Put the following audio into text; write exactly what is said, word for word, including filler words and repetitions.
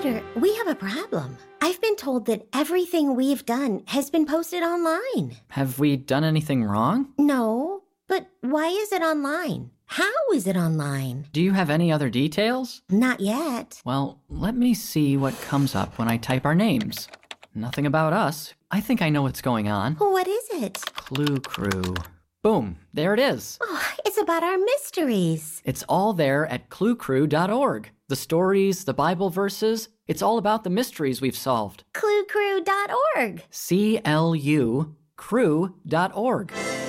Peter, we have a problem. I've been told that everything we've done has been posted online. Have we done anything wrong? No, but why is it online? How is it online? Do you have any other details? Not yet. Well, let me see what comes up when I type our names. Nothing about us. I think I know what's going on. What is it? Clue Crew. Boom, there it is. Oh, it's about our mysteries. It's all there at clue crew dot org. The stories, the Bible verses, it's all about the mysteries we've solved. clue crew dot org. C L U crew dot org.